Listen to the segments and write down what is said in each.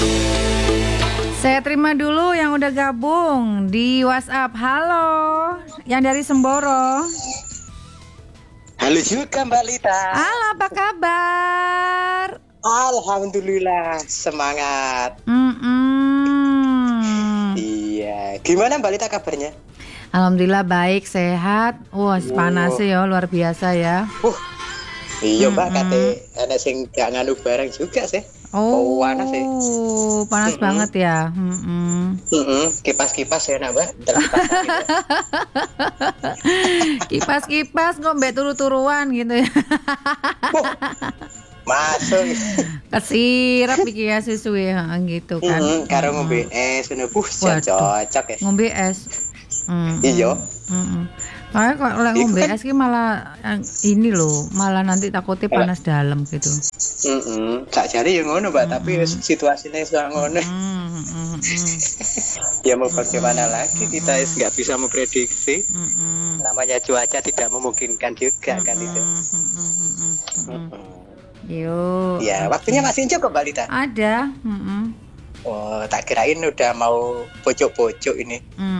Saya terima dulu yang udah gabung di WhatsApp. Halo, yang dari Semboro. Halo juga Mbak Lita. Halo, apa kabar? Alhamdulillah, semangat. Iya, gimana Mbak Lita kabarnya? Alhamdulillah baik, sehat. Wah, panas ya, luar biasa ya. Iya Mbak, kate enek sing gak nganu bareng juga sih. Oh, panas sih. Panas banget ya. Kipas-kipas enak Mbak. Kipas-kipas kok mbak turu-turuan gitu ya. Masuk. Kesirap iki ya susu ya gitu kan. Karo ngombe es ngono cocok ya. Ngombe es. Iya. Kayak kok lek ngombe es ki malah ini loh, malah nanti takutnya panas dalam gitu. Sakjane ya ngono Mbak, tapi situasinya sudah ngono. Ya mau bagaimana lagi, kita nggak bisa memprediksi. Namanya cuaca tidak memungkinkan juga kan itu. Yo. Ya, waktunya masih cukup Mbak Lita. Ada. Oh, tak kirain udah mau pojok-pojok ini.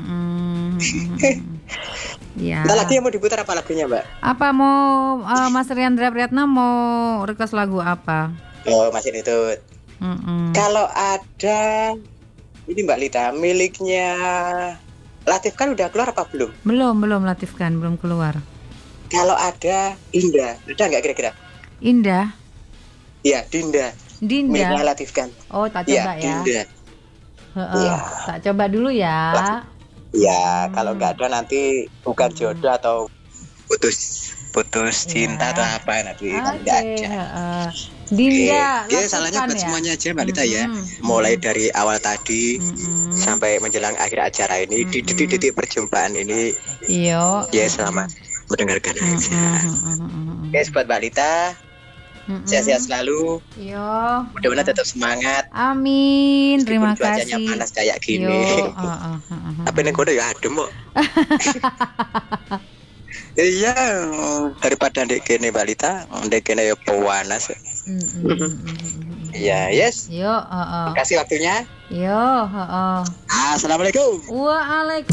Ya. Entar lagi yang mau diputar apa lagunya Mbak? Apa mau Mas Riandra Priyatna mau request lagu apa? Oh, masih itu. Kalau ada ini Mbak Lita, miliknya Latif kan udah keluar apa belum? Belum Latif kan, belum keluar. Kalau ada Indah, udah nggak kira-kira? Indah? Iya, Dinda. Miliknya Latif kan. Oh, tak coba ya. Dinda. Iya. Tak coba dulu ya. Ya, kalau nggak ada nanti bukan jodoh atau putus cinta atau apa nanti nggak ada. Dinda, dia salahnya buat semuanya aja Mbak Lita ya. Mulai dari awal tadi sampai menjelang akhir acara ini, di detik-detik perjumpaan ini. Iya. Ya selamat mendengarkan aja. Oke, buat Mbak Lita. Sehat-sehat selalu. Iya. Mudah-mudahan tetap semangat. Amin. Terima kasih. Cuacanya panas kayak gini. Tapi ini kode ya adem kok. Iya, daripada ndek kene Mbak Lita, ndek kene ya panas. Iya, yes. Yo, Kasih waktunya. Yo, Assalamualaikum. Waalaikumsalam.